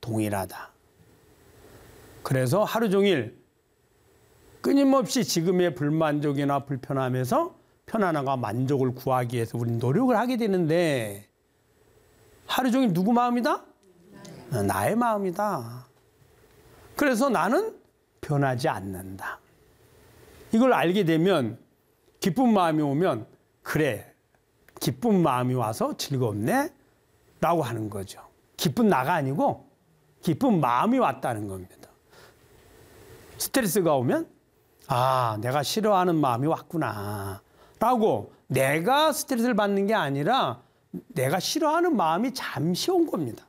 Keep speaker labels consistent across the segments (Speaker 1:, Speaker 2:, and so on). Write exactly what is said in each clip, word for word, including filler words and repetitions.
Speaker 1: 동일하다. 그래서 하루 종일 끊임없이 지금의 불만족이나 불편함에서 편안함과 만족을 구하기 위해서 우리는 노력을 하게 되는데 하루 종일 누구 마음이다? 나의, 나의 마음이다. 그래서 나는 변하지 않는다. 이걸 알게 되면 기쁜 마음이 오면 그래, 기쁜 마음이 와서 즐겁네 라고 하는 거죠. 기쁜 나가 아니고 기쁜 마음이 왔다는 겁니다. 스트레스가 오면 아, 내가 싫어하는 마음이 왔구나 라고 내가 스트레스를 받는 게 아니라 내가 싫어하는 마음이 잠시 온 겁니다.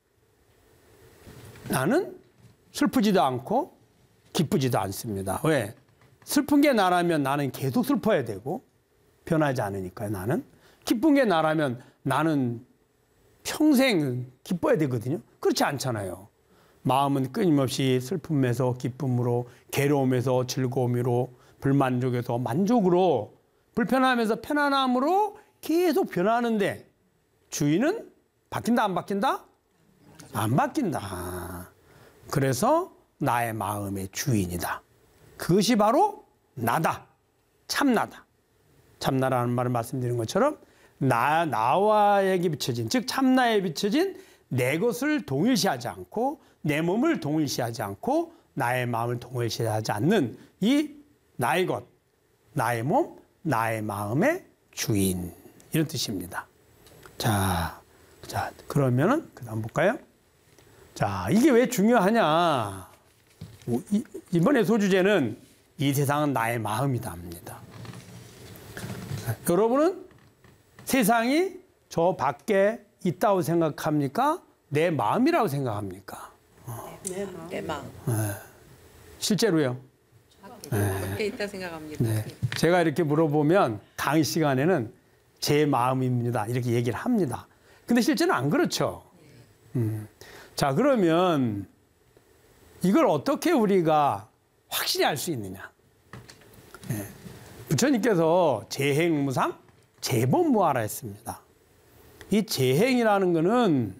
Speaker 1: 나는 슬프지도 않고 기쁘지도 않습니다. 왜? 슬픈 게 나라면 나는 계속 슬퍼야 되고 변하지 않으니까요. 나는 기쁜 게 나라면 나는 평생 기뻐야 되거든요. 그렇지 않잖아요. 마음은 끊임없이 슬픔에서 기쁨으로, 괴로움에서 즐거움으로, 불만족에서 만족으로, 불편함에서 편안함으로 계속 변하는데 주인은 바뀐다 안 바뀐다? 안 바뀐다. 그래서 나의 마음의 주인이다. 그것이 바로 나다. 참나다. 참나라는 말을 말씀드린 것처럼 나, 나와에게 비춰진, 즉 참나에 비춰진 내 것을 동일시하지 않고 내 몸을 동일시하지 않고 나의 마음을 동일시하지 않는 이 나의 것, 나의 몸, 나의 마음의 주인, 이런 뜻입니다. 자, 자 그러면은 그 다음 볼까요? 자, 이게 왜 중요하냐? 이번에 소주제는 이 세상은 나의 마음이다 합니다. 여러분은 세상이 저 밖에 있다고 생각합니까? 내 마음이라고 생각합니까?
Speaker 2: 내 마음.
Speaker 3: 내 마음.
Speaker 1: 네. 실제로요?
Speaker 3: 밖에 네. 있다 생각합니다.
Speaker 1: 네. 제가 이렇게 물어보면 강의 시간에는 제 마음입니다. 이렇게 얘기를 합니다. 근데 실제는 안 그렇죠. 음. 자, 그러면 이걸 어떻게 우리가 확실히 알 수 있느냐? 네. 부처님께서 재행무상, 재범무하라 했습니다. 이 재행이라는 거는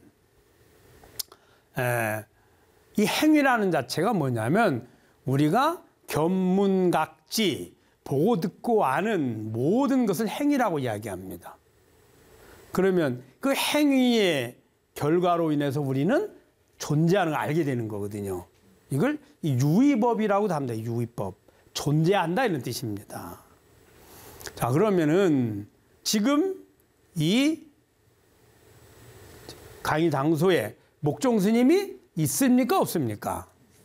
Speaker 1: 에, 이 행위라는 자체가 뭐냐면 우리가 견문각지, 보고 듣고 아는 모든 것을 행위라고 이야기합니다. 그러면 그 행위의 결과로 인해서 우리는 존재하는 걸 알게 되는 거거든요. 이걸 유의법이라고도 합니다. 유의법. 존재한다 이런 뜻입니다. 자, 그러면은 지금 이 강의 장소에 목종 스님이 있습니까? 없습니까?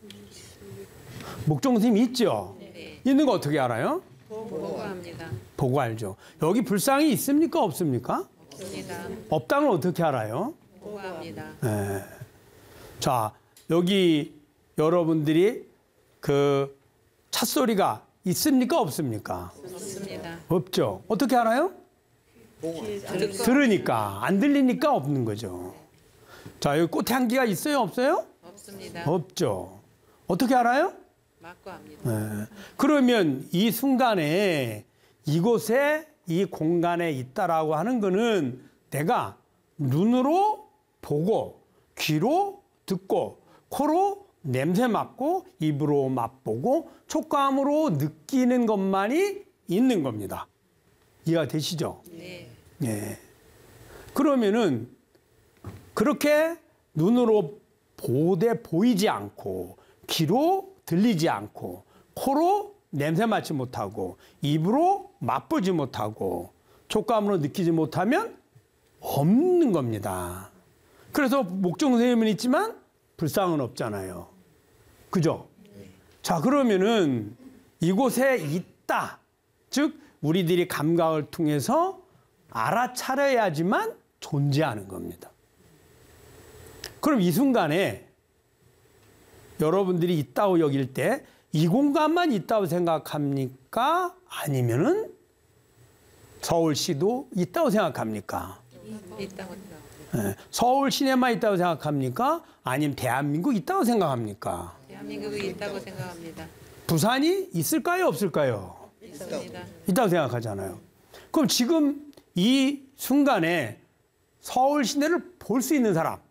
Speaker 1: 목종 스님이 있죠?
Speaker 3: 네.
Speaker 1: 있는 거 어떻게 알아요?
Speaker 3: 보고합니다.
Speaker 1: 보고 알죠. 여기 불상이 있습니까? 없습니까?
Speaker 3: 없습니다.
Speaker 1: 없다는 어떻게 알아요?
Speaker 3: 보고합니다.
Speaker 1: 네. 자, 여기 여러분들이 그 찻소리가 있습니까? 없습니까?
Speaker 3: 없습니다.
Speaker 1: 없죠. 어떻게 알아요?
Speaker 3: 듣고
Speaker 1: 들으니까. 안 들리니까 없는 거죠. 자, 여기 꽃향기가 있어요? 없어요?
Speaker 3: 없습니다.
Speaker 1: 없죠. 어떻게 알아요?
Speaker 3: 맞고 합니다.
Speaker 1: 네. 그러면 이 순간에 이곳에 이 공간에 있다라고 하는 거는 내가 눈으로 보고 귀로 듣고 코로 냄새 맡고 입으로 맛보고 촉감으로 느끼는 것만이 있는 겁니다. 이해가 되시죠?
Speaker 3: 네.
Speaker 1: 예. 그러면은 그렇게 눈으로 보되 보이지 않고 귀로 들리지 않고 코로 냄새 맡지 못하고 입으로 맛보지 못하고 촉감으로 느끼지 못하면 없는 겁니다. 그래서 목종 선생님은 있지만 불상은 없잖아요. 그죠? 자, 그러면은 이곳에 있다. 즉 우리들이 감각을 통해서 알아차려야지만 존재하는 겁니다. 그럼 이 순간에 여러분들이 있다고 여길 때 이 공간만 있다고 생각합니까? 아니면은 서울시도 있다고 생각합니까?
Speaker 3: 있다고 생각합니다.
Speaker 1: 네. 서울 시내만 있다고 생각합니까? 아니면 대한민국 있다고 생각합니까?
Speaker 3: 대한민국이 있다고 생각합니다.
Speaker 1: 부산이 있을까요? 없을까요?
Speaker 3: 있습니다.
Speaker 1: 있다고 생각하잖아요. 그럼 지금 이 순간에 서울 시내를 볼 수 있는 사람,